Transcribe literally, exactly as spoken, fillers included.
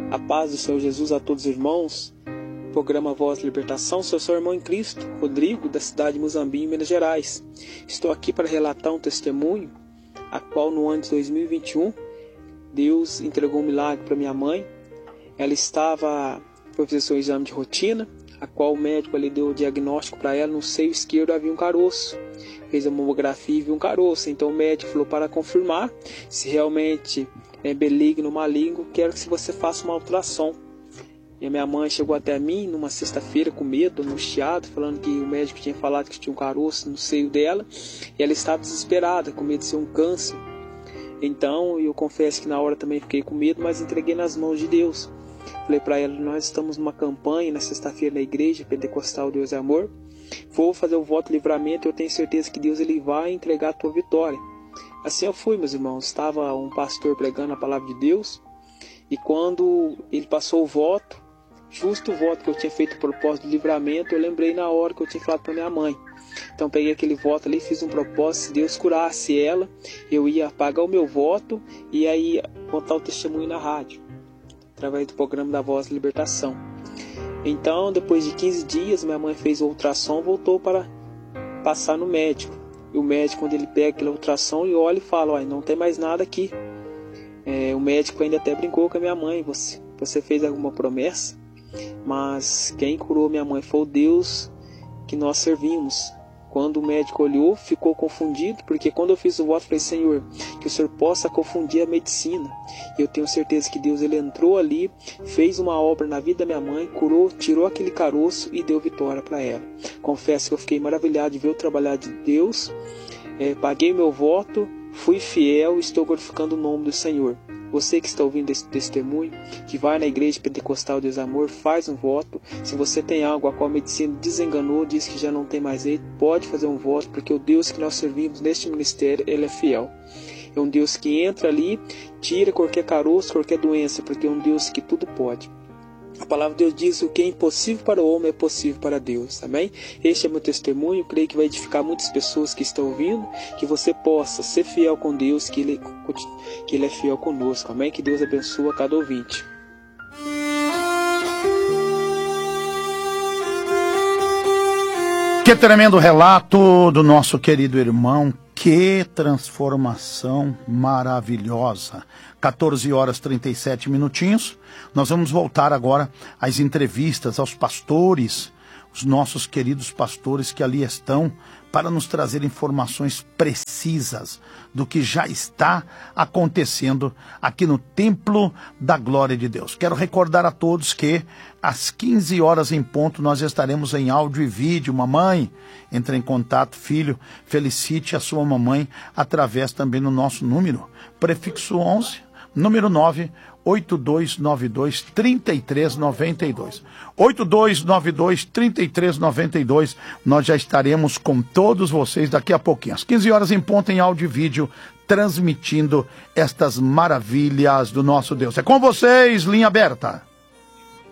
A paz do Senhor Jesus a todos os irmãos. Programa Voz de Libertação. Sou seu irmão em Cristo, Rodrigo, da cidade de Muzambinho, Minas Gerais. Estou aqui para relatar um testemunho, a qual no ano de dois mil e vinte e um, Deus entregou um milagre para minha mãe. Ela estava para fazer seu exame de rotina, a qual o médico ali deu o diagnóstico para ela. No seio esquerdo havia um caroço. Fez a mamografia e viu um caroço. Então o médico falou para confirmar se realmente é benigno ou maligno, quero que você faça uma ultrassom. E a minha mãe chegou até mim numa sexta-feira com medo, angustiada, falando que o médico tinha falado que tinha um caroço no seio dela, e ela estava desesperada, com medo de ser um câncer. Então eu confesso que na hora também fiquei com medo, mas entreguei nas mãos de Deus. Falei para ela: nós estamos numa campanha na sexta-feira na igreja Pentecostal Deus é Amor, vou fazer o voto de livramento e eu tenho certeza que Deus ele vai entregar a tua vitória. Assim eu fui, meus irmãos. Estava um pastor pregando a palavra de Deus, e quando ele passou o voto, justo o voto que eu tinha feito o propósito de livramento, eu lembrei na hora que eu tinha falado para minha mãe. Então peguei aquele voto ali, fiz um propósito: se Deus curasse ela, eu ia pagar o meu voto e aí contar o testemunho na rádio, através do programa da Voz de Libertação. Então, depois de quinze dias, minha mãe fez o ultrassom, voltou para passar no médico. E o médico, quando ele pega aquela ultrassom, ele olha e fala: olha, não tem mais nada aqui. É, o médico ainda até brincou com a minha mãe: você, você fez alguma promessa? Mas quem curou minha mãe foi o Deus que nós servimos. Quando o médico olhou, ficou confundido, porque quando eu fiz o voto, falei: Senhor, que o Senhor possa confundir a medicina. E eu tenho certeza que Deus ele entrou ali, fez uma obra na vida da minha mãe, curou, tirou aquele caroço e deu vitória para ela. Confesso que eu fiquei maravilhado de ver o trabalhar de Deus. É, paguei meu voto, fui fiel e estou glorificando o nome do Senhor. Você que está ouvindo esse testemunho, que vai na igreja Pentecostal Deus Amor, faz um voto. Se você tem algo a qual a medicina desenganou, diz que já não tem mais jeito, pode fazer um voto, porque o Deus que nós servimos neste ministério, ele é fiel. É um Deus que entra ali, tira qualquer caroço, qualquer doença, porque é um Deus que tudo pode. A palavra de Deus diz: o que é impossível para o homem é possível para Deus. Amém? Este é meu testemunho. Creio que vai edificar muitas pessoas que estão ouvindo. Que você possa ser fiel com Deus, que Ele, que Ele é fiel conosco. Amém? Que Deus abençoe a cada ouvinte. Que tremendo relato do nosso querido irmão. Que transformação maravilhosa. quatorze horas e trinta e sete minutinhos. Nós vamos voltar agora às entrevistas aos pastores, os nossos queridos pastores que ali estão para nos trazer informações precisas do que já está acontecendo aqui no Templo da Glória de Deus. Quero recordar a todos que às quinze horas em ponto nós estaremos em áudio e vídeo. Mamãe, entre em contato, filho, felicite a sua mamãe através também do nosso número, prefixo onze, número nove oito dois nove dois, três três nove dois. oito dois nove dois, três três nove dois. Nós já estaremos com todos vocês daqui a pouquinho. Às quinze horas em ponto, em áudio e vídeo, transmitindo estas maravilhas do nosso Deus. É com vocês, linha aberta.